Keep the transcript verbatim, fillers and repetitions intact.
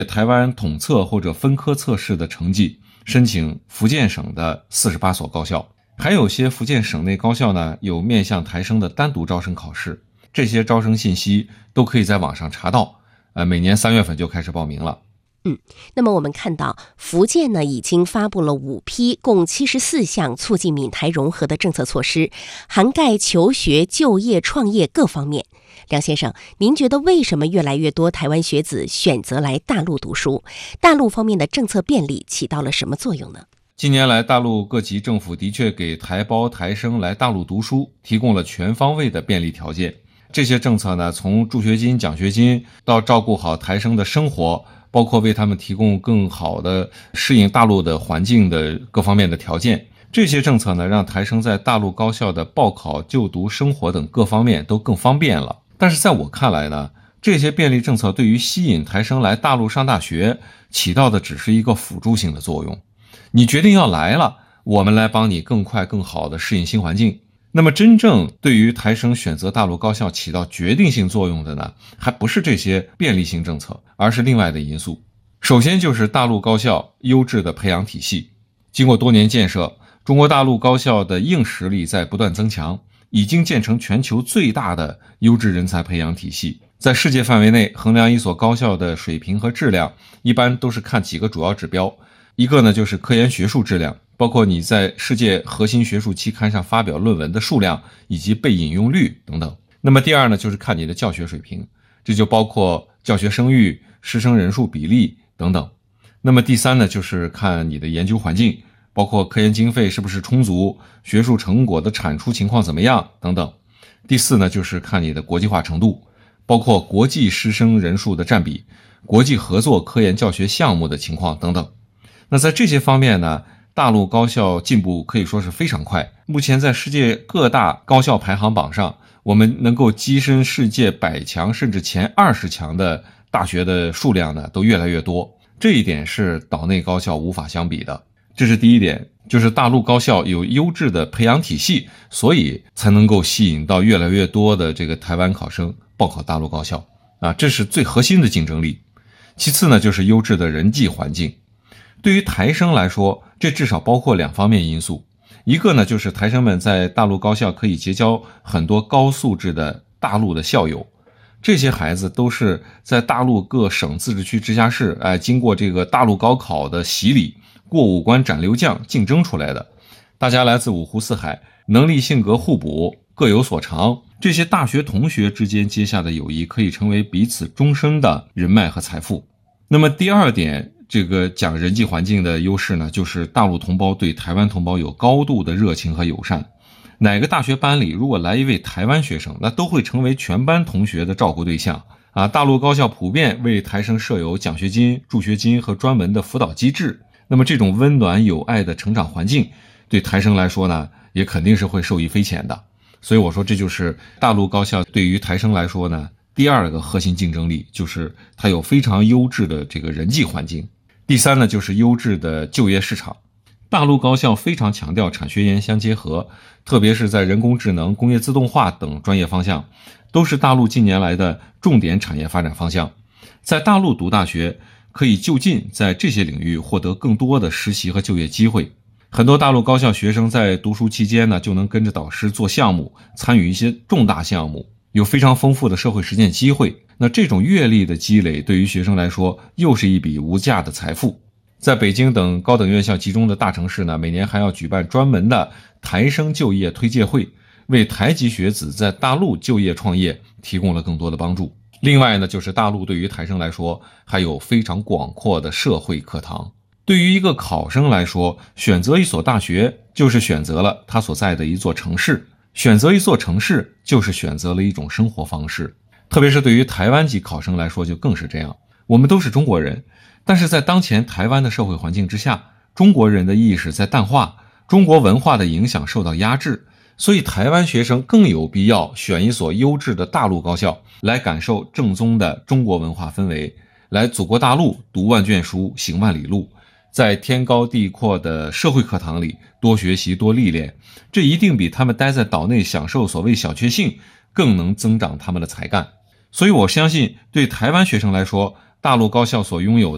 台湾统测或者分科测试的成绩，申请福建省的四十八所高校。还有些福建省内高校呢，有面向台生的单独招生考试，这些招生信息都可以在网上查到。呃，每年三月份就开始报名了。 嗯，那么我们看到福建呢已经发布了五批共七十四项促进闽台融合的政策措施，涵盖求学、就业、创业各方面。梁先生，您觉得为什么越来越多台湾学子选择来大陆读书？大陆方面的政策便利起到了什么作用呢？ 近年来，大陆各级政府的确给台胞台生来大陆读书提供了全方位的便利条件。这些政策呢，从助学金、奖学金到照顾好台生的生活，包括为他们提供更好的适应大陆的环境的各方面的条件。这些政策呢，让台生在大陆高校的报考、就读、生活等各方面都更方便了。但是在我看来呢，这些便利政策对于吸引台生来大陆上大学起到的只是一个辅助性的作用。你决定要来了，我们来帮你更快更好的适应新环境。那么真正对于台生选择大陆高校起到决定性作用的呢，还不是这些便利性政策，而是另外的因素。首先就是大陆高校优质的培养体系。经过多年建设，中国大陆高校的硬实力在不断增强，已经建成全球最大的优质人才培养体系。在世界范围内衡量一所高校的水平和质量，一般都是看几个主要指标。一个呢就是科研学术质量，包括你在世界核心学术期刊上发表论文的数量以及被引用率等等。那么第二呢就是看你的教学水平，这就包括教学声誉、师生人数比例等等。那么第三呢就是看你的研究环境，包括科研经费是不是充足，学术成果的产出情况怎么样等等。第四呢就是看你的国际化程度，包括国际师生人数的占比，国际合作科研教学项目的情况等等。那在这些方面呢，大陆高校进步可以说是非常快。目前在世界各大高校排行榜上，我们能够跻身世界百强甚至前二十强的大学的数量呢，都越来越多。这一点是岛内高校无法相比的。这是第一点，就是大陆高校有优质的培养体系，所以才能够吸引到越来越多的这个台湾考生报考大陆高校啊，这是最核心的竞争力。其次呢，就是优质的人际环境。对于台生来说，这至少包括两方面因素。一个呢，就是台生们在大陆高校可以结交很多高素质的大陆的校友，这些孩子都是在大陆各省自治区直辖市，哎，经过这个大陆高考的洗礼，过五关斩六将竞争出来的。大家来自五湖四海，能力性格互补，各有所长。这些大学同学之间结下的友谊，可以成为彼此终身的人脉和财富。那么第二点，这个讲人际环境的优势呢，就是大陆同胞对台湾同胞有高度的热情和友善。哪个大学班里如果来一位台湾学生，那都会成为全班同学的照顾对象啊。大陆高校普遍为台生设有奖学金、助学金和专门的辅导机制。那么这种温暖有爱的成长环境，对台生来说呢，也肯定是会受益匪浅的。所以我说，这就是大陆高校对于台生来说呢，第二个核心竞争力，就是它有非常优质的这个人际环境。第三呢，就是优质的就业市场。大陆高校非常强调产学研相结合，特别是在人工智能、工业自动化等专业方向，都是大陆近年来的重点产业发展方向。在大陆读大学，可以就近在这些领域获得更多的实习和就业机会。很多大陆高校学生在读书期间呢，就能跟着导师做项目，参与一些重大项目，有非常丰富的社会实践机会。那这种阅历的积累，对于学生来说，又是一笔无价的财富。在北京等高等院校集中的大城市呢，每年还要举办专门的台生就业推介会，为台籍学子在大陆就业创业提供了更多的帮助。另外呢，就是大陆对于台生来说，还有非常广阔的社会课堂。对于一个考生来说，选择一所大学就是选择了他所在的一座城市，选择一座城市就是选择了一种生活方式。特别是对于台湾籍考生来说，就更是这样。我们都是中国人，但是在当前台湾的社会环境之下，中国人的意识在淡化，中国文化的影响受到压制，所以台湾学生更有必要选一所优质的大陆高校，来感受正宗的中国文化氛围，来祖国大陆读万卷书，行万里路，在天高地阔的社会课堂里多学习多历练，这一定比他们待在岛内享受所谓小确幸更能增长他们的才干。所以我相信，对台湾学生来说，大陆高校所拥有